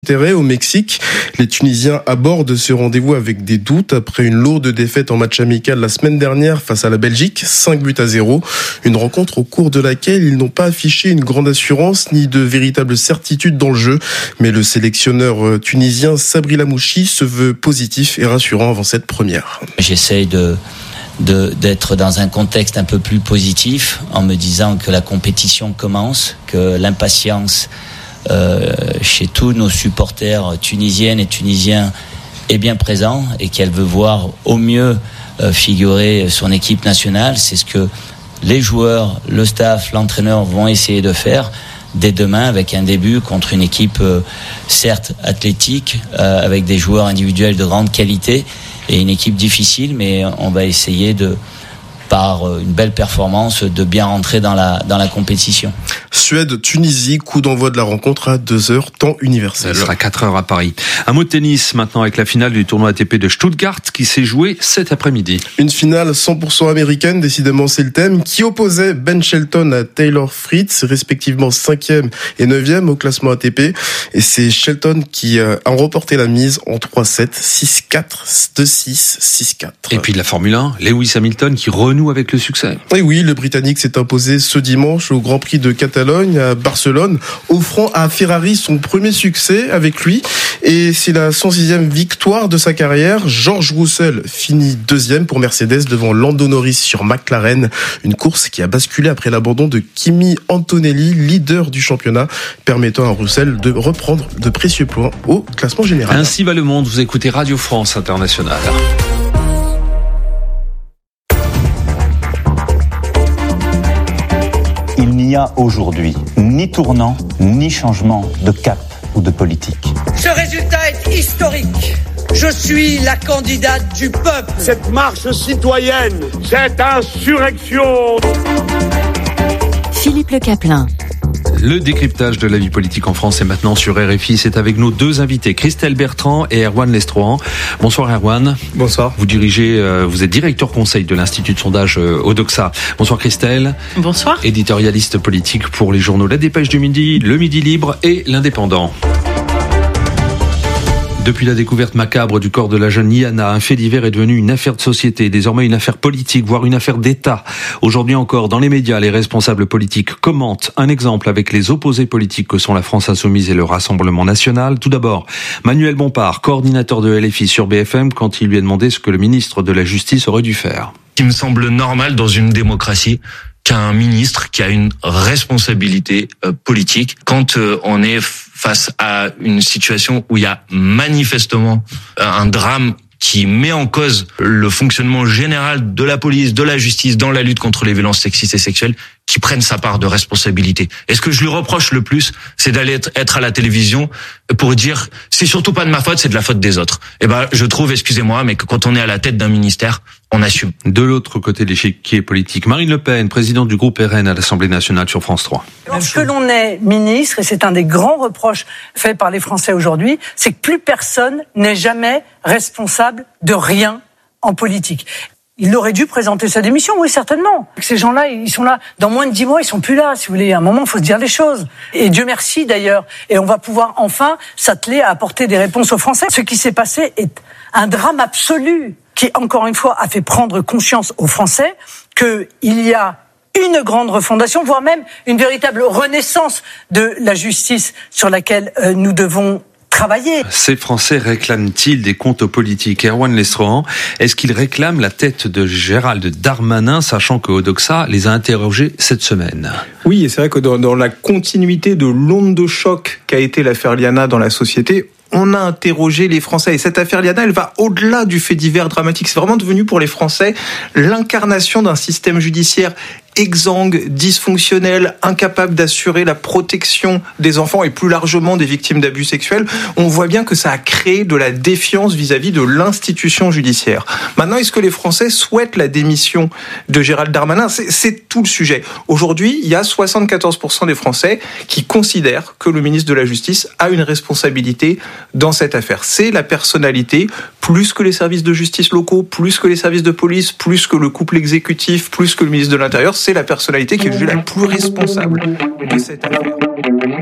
Au Mexique, les Tunisiens abordent ce rendez-vous avec des doutes après une lourde défaite en match amical la semaine dernière face à la Belgique, 5-0. Une rencontre au cours de laquelle ils n'ont pas affiché une grande assurance ni de véritable certitude dans le jeu. Mais le sélectionneur tunisien Sabri Lamouchi se veut positif et rassurant avant cette première. J'essaye d'être dans un contexte un peu plus positif en me disant que la compétition commence, que l'impatience chez tous nos supporters tunisiennes et tunisiens est bien présent et qu'elle veut voir au mieux figurer son équipe nationale. C'est ce que les joueurs, le staff, l'entraîneur vont essayer de faire dès demain avec un début contre une équipe certes athlétique avec des joueurs individuels de grande qualité et une équipe difficile, mais on va essayer par une belle performance de bien rentrer dans la compétition. Suède-Tunisie, coup d'envoi de la rencontre à 2h, temps universel. Elle sera 4h à Paris. Un mot de tennis maintenant avec la finale du tournoi ATP de Stuttgart qui s'est jouée cet après-midi. Une finale 100% américaine, décidément c'est le thème, qui opposait Ben Shelton à Taylor Fritz, respectivement 5e et 9e au classement ATP. Et c'est Shelton qui a remporté la mise en 3-7, 6-4, 2-6, 6-4. Et puis de la Formule 1, Lewis Hamilton qui renoue avec le succès. Et oui, le Britannique s'est imposé ce dimanche au Grand Prix de Catalogne à Barcelone, offrant à Ferrari son premier succès avec lui. Et c'est la 106e victoire de sa carrière. George Russell finit 2e pour Mercedes devant Lando Norris sur McLaren. Une course qui a basculé après l'abandon de Kimi Antonelli, leader du championnat, permettant à Russell de reprendre de précieux points au classement général. Ainsi va le monde. Vous écoutez Radio France Internationale. Il n'y a aujourd'hui ni tournant, ni changement de cap ou de politique. Ce résultat est historique. Je suis la candidate du peuple. Cette marche citoyenne, cette insurrection. Philippe Le Caplin. Le décryptage de la vie politique en France est maintenant sur RFI. C'est avec nos deux invités, Christelle Bertrand et Erwan Lestrohan. Bonsoir Erwan. Bonsoir. Vous êtes directeur conseil de l'Institut de sondage Odoxa. Bonsoir Christelle. Bonsoir. Éditorialiste politique pour les journaux La Dépêche du Midi, Le Midi Libre et L'Indépendant. Depuis la découverte macabre du corps de la jeune Iana, un fait divers est devenu une affaire de société, désormais une affaire politique, voire une affaire d'État. Aujourd'hui encore, dans les médias, les responsables politiques commentent. Un exemple avec les opposés politiques que sont la France Insoumise et le Rassemblement National. Tout d'abord, Manuel Bompard, coordinateur de LFI sur BFM, quand il lui a demandé ce que le ministre de la Justice aurait dû faire. Il me semble normal dans une démocratie qu'un ministre qui a une responsabilité politique, quand on est face à une situation où il y a manifestement un drame qui met en cause le fonctionnement général de la police, de la justice dans la lutte contre les violences sexistes et sexuelles, qui prenne sa part de responsabilité. Et ce que je lui reproche le plus, c'est d'aller être à la télévision pour dire c'est surtout pas de ma faute, c'est de la faute des autres. Et je trouve, excusez-moi, mais que quand on est à la tête d'un ministère, on assume. De l'autre côté de l'échiquier politique, Marine Le Pen, présidente du groupe RN à l'Assemblée nationale sur France 3. Lorsque l'on est ministre, et c'est un des grands reproches faits par les Français aujourd'hui, c'est que plus personne n'est jamais responsable de rien en politique. Il aurait dû présenter sa démission, oui, certainement. Ces gens-là, ils sont là. Dans moins de 10 mois, ils sont plus là, si vous voulez. À un moment, il faut se dire les choses. Et Dieu merci, d'ailleurs. Et on va pouvoir enfin s'atteler à apporter des réponses aux Français. Ce qui s'est passé est un drame absolu qui, encore une fois, a fait prendre conscience aux Français qu'il y a une grande refondation, voire même une véritable renaissance de la justice sur laquelle nous devons travailler. Ces Français réclament-ils des comptes aux politiques? Erwan Lestrohan, est-ce qu'ils réclament la tête de Gérald Darmanin, sachant que Odoxa les a interrogés cette semaine? Oui, et c'est vrai que dans la continuité de l'onde de choc qu'a été l'affaire Liana dans la société, on a interrogé les Français. Et cette affaire Liana, elle va au-delà du fait divers dramatique. C'est vraiment devenu pour les Français l'incarnation d'un système judiciaire exsangue, dysfonctionnel, incapable d'assurer la protection des enfants et plus largement des victimes d'abus sexuels. On voit bien que ça a créé de la défiance vis-à-vis de l'institution judiciaire. Maintenant, est-ce que les Français souhaitent la démission de Gérald Darmanin ? C'est tout le sujet. Aujourd'hui, il y a 74% des Français qui considèrent que le ministre de la Justice a une responsabilité dans cette affaire. C'est la personnalité, plus que les services de justice locaux, plus que les services de police, plus que le couple exécutif, plus que le ministre de l'Intérieur, c'est la personnalité qui est jugée la plus responsable de cette affaire.